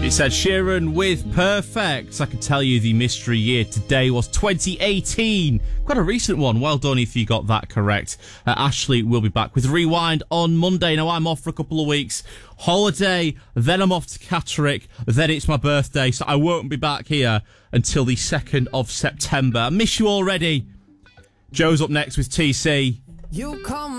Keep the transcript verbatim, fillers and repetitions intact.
It's Ed Sheeran with Perfect. I can tell you the mystery year today was twenty eighteen. Quite a recent one. Well done if you got that correct. Uh, Ashley will be back with Rewind on Monday. Now, I'm off for a couple of weeks. Holiday, then I'm off to Catterick, then it's my birthday, so I won't be back here until the second of September. I miss you already. Joe's up next with T C. You come